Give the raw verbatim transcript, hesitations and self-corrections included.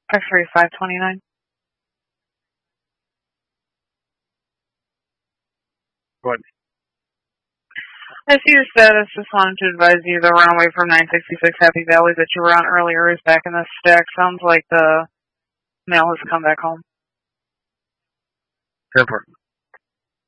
X-ray five twenty-nine. What? I see your status. Just wanted to advise you the runaway from nine sixty-six Happy Valley that you were on earlier is back in the stack. Sounds like the mail has come back home. Airport.